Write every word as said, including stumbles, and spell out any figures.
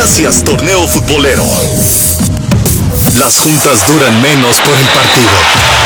Gracias, torneo futbolero. Las juntas duran menos por el partido.